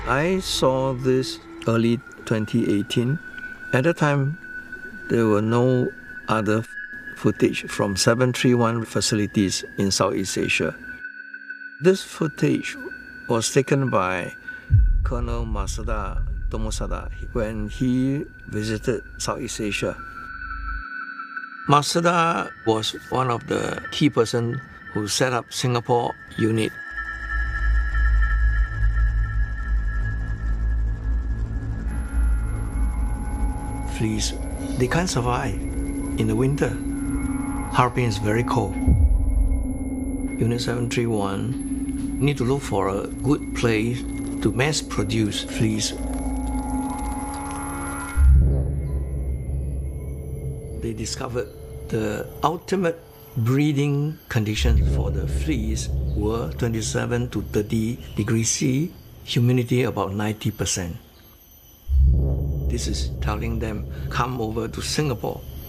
I saw this early 2018. At the time, there were no other footage from 731 facilities in Southeast Asia. This footage was taken by Colonel Masada Tomosada when he visited Southeast Asia. Masada was one of the key persons who set up Singapore unit. Fleas, they can't survive in the winter. Harbin is very cold. Unit 731 need to look for a good place to mass produce fleas. They discovered the ultimate breeding conditions for the fleas were 27 to 30 degrees C, humidity about 90%. This is telling them, come over to Singapore